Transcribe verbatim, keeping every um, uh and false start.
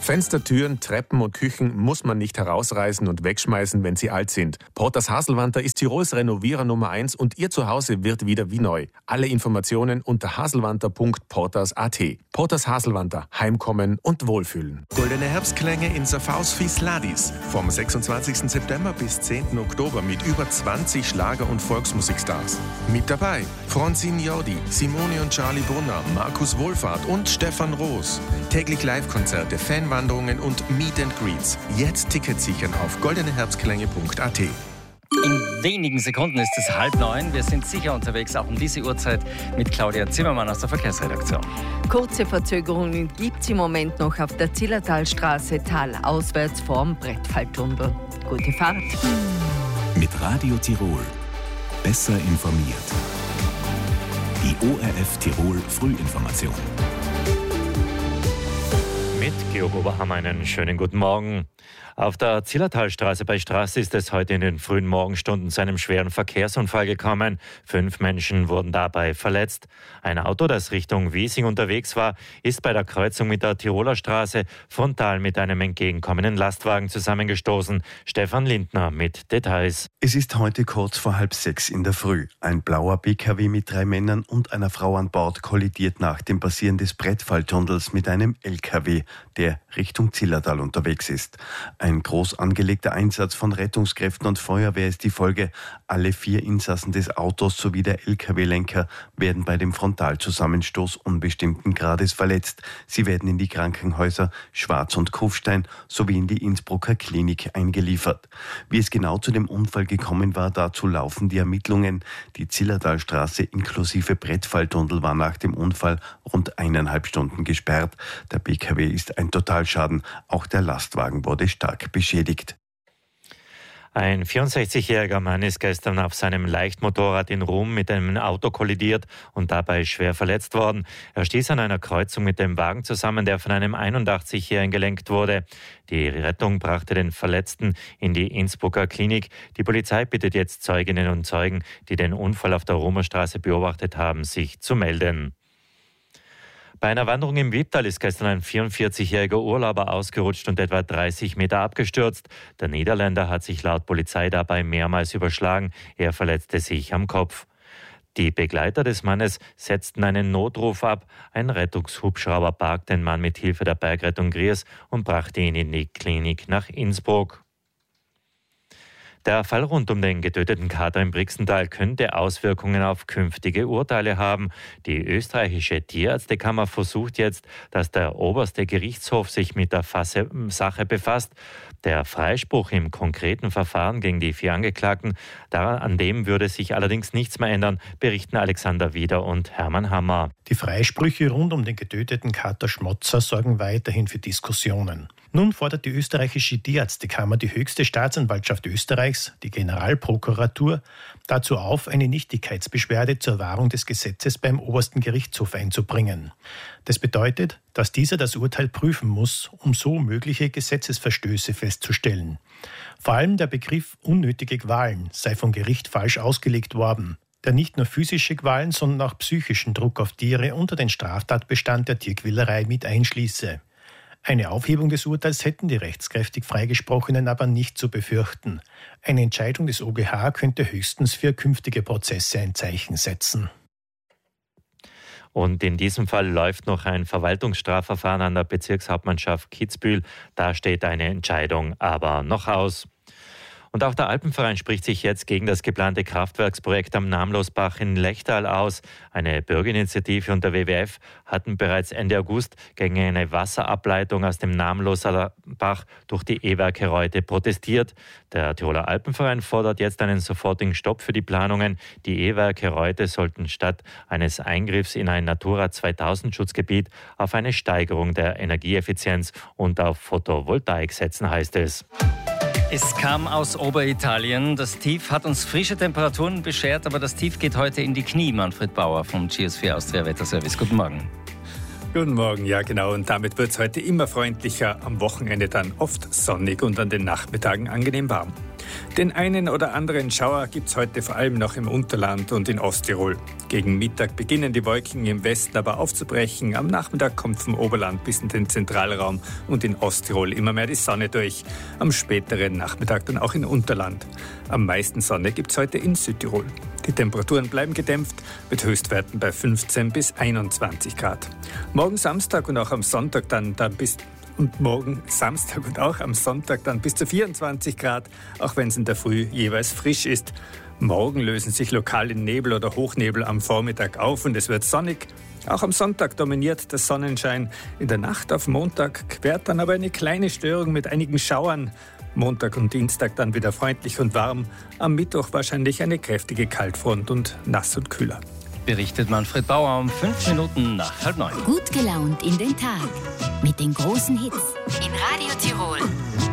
Fenster, Türen, Treppen und Küchen muss man nicht herausreißen und wegschmeißen, wenn sie alt sind. Porters Haselwanter ist Tirols Renovierer Nummer eins und Ihr Zuhause wird wieder wie neu. Alle Informationen unter haselwanter punkt porters punkt at. Porters Haselwanter. Heimkommen und Wohlfühlen. Goldene Herbstklänge in Safhaus Fisladis. Vom sechsundzwanzigsten September bis zehnten Oktober mit über zwanzig Schlager- und Volksmusikstars. Mit dabei Francine Jordi, Simone und Charlie Brunner, Markus Wohlfahrt und Stefan Roos. Täglich Live-Konzerte, Fanwanderungen und Meet and Greets. Jetzt Tickets sichern auf goldene herbstklänge punkt at. In wenigen Sekunden ist es halb neun. Wir sind sicher unterwegs, auch um diese Uhrzeit, mit Claudia Zimmermann aus der Verkehrsredaktion. Kurze Verzögerungen gibt es im Moment noch auf der Zillertalstraße talauswärts vorm Brettfalltunnel. Gute Fahrt. Mit Radio Tirol. Besser informiert. Die O R F Tirol Frühinformation. Mit Georg Oberhammer einen schönen guten Morgen. Auf der Zillertalstraße bei Straße ist es heute in den frühen Morgenstunden zu einem schweren Verkehrsunfall gekommen. Fünf Menschen wurden dabei verletzt. Ein Auto, das Richtung Wiesing unterwegs war, ist bei der Kreuzung mit der Tiroler Straße frontal mit einem entgegenkommenden Lastwagen zusammengestoßen. Stefan Lindner mit Details. Es ist heute kurz vor halb sechs in der Früh. Ein blauer P K W mit drei Männern und einer Frau an Bord kollidiert nach dem Passieren des Brettfalltunnels mit einem L K W, der Richtung Zillertal unterwegs ist. Ein groß angelegter Einsatz von Rettungskräften und Feuerwehr ist die Folge. Alle vier Insassen des Autos sowie der L K W-Lenker werden bei dem Frontalzusammenstoß unbestimmten Grades verletzt. Sie werden in die Krankenhäuser Schwarz und Kufstein sowie in die Innsbrucker Klinik eingeliefert. Wie es genau zu dem Unfall gekommen war, dazu laufen die Ermittlungen. Die Zillertalstraße inklusive Brettfalltunnel war nach dem Unfall rund eineinhalb Stunden gesperrt. Der P K W ist ein Totalschaden. Auch der Lastwagen wurde stark beschädigt. Ein vierundsechzigjähriger Mann ist gestern auf seinem Leichtmotorrad in Rum mit einem Auto kollidiert und dabei schwer verletzt worden. Er stieß an einer Kreuzung mit dem Wagen zusammen, der von einem einundachtzigjährigen gelenkt wurde. Die Rettung brachte den Verletzten in die Innsbrucker Klinik. Die Polizei bittet jetzt Zeuginnen und Zeugen, die den Unfall auf der Rumer Straße beobachtet haben, sich zu melden. Bei einer Wanderung im Wiebtal ist gestern ein vierundvierzigjähriger Urlauber ausgerutscht und etwa dreißig Meter abgestürzt. Der Niederländer hat sich laut Polizei dabei mehrmals überschlagen. Er verletzte sich am Kopf. Die Begleiter des Mannes setzten einen Notruf ab. Ein Rettungshubschrauber barg den Mann mit Hilfe der Bergrettung Griers und brachte ihn in die Klinik nach Innsbruck. Der Fall rund um den getöteten Kater im Brixental könnte Auswirkungen auf künftige Urteile haben. Die österreichische Tierärztekammer versucht jetzt, dass der oberste Gerichtshof sich mit der Sache befasst. Der Freispruch im konkreten Verfahren gegen die vier Angeklagten, daran, an dem würde sich allerdings nichts mehr ändern, berichten Alexander Wieder und Hermann Hammer. Die Freisprüche rund um den getöteten Kater Schmotzer sorgen weiterhin für Diskussionen. Nun fordert die österreichische Tierärztekammer die höchste Staatsanwaltschaft Österreichs, die Generalprokuratur, dazu auf, eine Nichtigkeitsbeschwerde zur Wahrung des Gesetzes beim obersten Gerichtshof einzubringen. Das bedeutet, dass dieser das Urteil prüfen muss, um so mögliche Gesetzesverstöße festzustellen. Vor allem der Begriff unnötige Qualen sei vom Gericht falsch ausgelegt worden, der nicht nur physische Qualen, sondern auch psychischen Druck auf Tiere unter den Straftatbestand der Tierquälerei mit einschließe. Eine Aufhebung des Urteils hätten die rechtskräftig Freigesprochenen aber nicht zu befürchten. Eine Entscheidung des O G H könnte höchstens für künftige Prozesse ein Zeichen setzen. Und in diesem Fall läuft noch ein Verwaltungsstrafverfahren an der Bezirkshauptmannschaft Kitzbühel. Da steht eine Entscheidung aber noch aus. Und auch der Alpenverein spricht sich jetzt gegen das geplante Kraftwerksprojekt am Namlosbach in Lechtal aus. Eine Bürgerinitiative und der W W F hatten bereits Ende August gegen eine Wasserableitung aus dem Namloser Bach durch die E-Werke Reute protestiert. Der Tiroler Alpenverein fordert jetzt einen sofortigen Stopp für die Planungen. Die E-Werke Reute sollten statt eines Eingriffs in ein Natura zweitausend Schutzgebiet auf eine Steigerung der Energieeffizienz und auf Photovoltaik setzen, heißt es. Es kam aus Oberitalien. Das Tief hat uns frische Temperaturen beschert, aber das Tief geht heute in die Knie. Manfred Bauer vom G S vier Austria Wetterservice. Guten Morgen. Guten Morgen, ja genau. Und damit wird es heute immer freundlicher. Am Wochenende dann oft sonnig und an den Nachmittagen angenehm warm. Den einen oder anderen Schauer gibt es heute vor allem noch im Unterland und in Osttirol. Gegen Mittag beginnen die Wolken im Westen aber aufzubrechen. Am Nachmittag kommt vom Oberland bis in den Zentralraum und in Osttirol immer mehr die Sonne durch. Am späteren Nachmittag dann auch in Unterland. Am meisten Sonne gibt es heute in Südtirol. Die Temperaturen bleiben gedämpft mit Höchstwerten bei fünfzehn bis einundzwanzig Grad. Morgen Samstag und auch am Sonntag dann, dann bis Und morgen Samstag und auch am Sonntag dann bis zu vierundzwanzig Grad, auch wenn es in der Früh jeweils frisch ist. Morgen lösen sich lokale Nebel oder Hochnebel am Vormittag auf und es wird sonnig. Auch am Sonntag dominiert der Sonnenschein. In der Nacht auf Montag quert dann aber eine kleine Störung mit einigen Schauern. Montag und Dienstag dann wieder freundlich und warm. Am Mittwoch wahrscheinlich eine kräftige Kaltfront und nass und kühler. Berichtet Manfred Bauer um fünf Minuten nach halb neun. Gut gelaunt in den Tag mit den großen Hits in Radio Tirol.